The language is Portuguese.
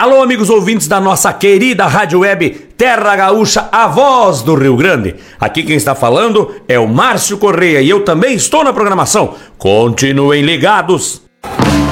Alô, amigos ouvintes da nossa querida Rádio Web Terra Gaúcha, a voz do Rio Grande. Aqui quem está falando é o Márcio Correia e eu também estou na programação. Continuem ligados.